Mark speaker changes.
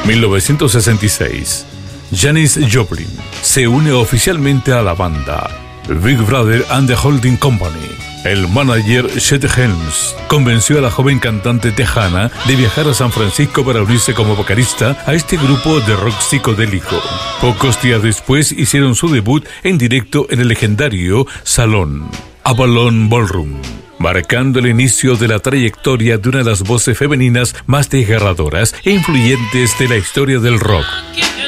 Speaker 1: 1966. Janis Joplin se une oficialmente a la banda Big Brother and the Holding Company. El manager Chet Helms convenció a la joven cantante tejana de viajar a San Francisco para unirse como vocalista a este grupo de rock psicodélico. Pocos días después hicieron su debut en directo en el legendario Salón Avalon Ballroom, marcando el inicio de la trayectoria de una de las voces femeninas más desgarradoras e influyentes de la historia del rock.